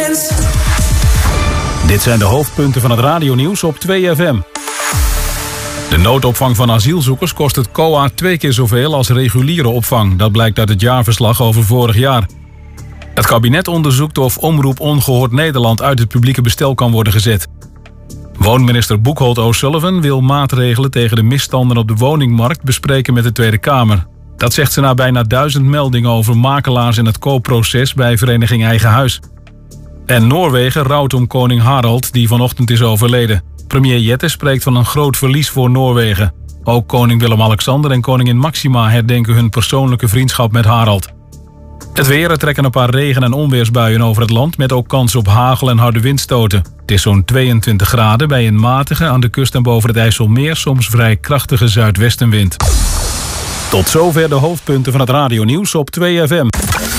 Dit zijn de hoofdpunten van het radionieuws op 2FM. De noodopvang van asielzoekers kost het COA 2 keer zoveel als reguliere opvang. Dat blijkt uit het jaarverslag over vorig jaar. Het kabinet onderzoekt of Omroep Ongehoord Nederland uit het publieke bestel kan worden gezet. Woonminister Boekholt O'Sullivan wil maatregelen tegen de misstanden op de woningmarkt bespreken met de Tweede Kamer. Dat zegt ze na bijna 1000 meldingen over makelaars in het koopproces bij Vereniging Eigen Huis. En Noorwegen rouwt om koning Harald, die vanochtend is overleden. Premier Jette spreekt van een groot verlies voor Noorwegen. Ook koning Willem-Alexander en koningin Maxima herdenken hun persoonlijke vriendschap met Harald. Het weer, er trekken een paar regen- en onweersbuien over het land, met ook kans op hagel en harde windstoten. Het is zo'n 22 graden bij een matige, aan de kust en boven het IJsselmeer soms vrij krachtige zuidwestenwind. Tot zover de hoofdpunten van het radionieuws op 2FM.